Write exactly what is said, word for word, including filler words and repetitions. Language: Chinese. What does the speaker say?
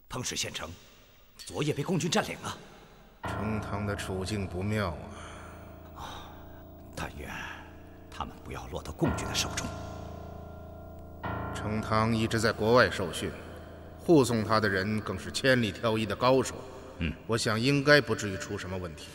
彭氏县城昨夜被共军占领了。 成汤的处境不妙啊！ 啊，但愿他们不要落到共军的手中。 成汤一直在国外受训，护送他的人更是千里挑一的高手。 嗯， 我想应该不至于出什么问题。